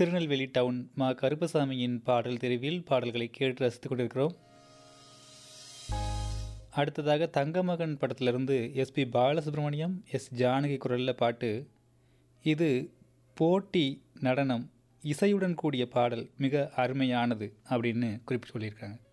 Tirunelveli down மா கருப்பசாமியின் பாடல் தெரிவில் பாடல்களை கேட்டு ரசித்துக் கொண்டிருக்கிறோம். அடுத்ததாக தங்கமகன் படத்திலிருந்து எஸ்பி பாலசுப்ரமணியம், எஸ் ஜானகி குரலில் பாட்டு. இது போட்டி நடனம் இசையுடன் கூடிய பாடல், மிக அருமையானது அப்படின்னு குறிப்பிட்டு சொல்லியிருக்காங்க.